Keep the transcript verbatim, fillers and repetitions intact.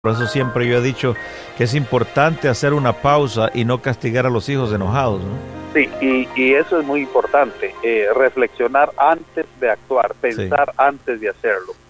Por eso siempre yo he dicho que es importante hacer una pausa y no castigar a los hijos enojados, ¿no? Sí, y, y eso es muy importante, eh, reflexionar antes de actuar, pensar sí. antes de hacerlo.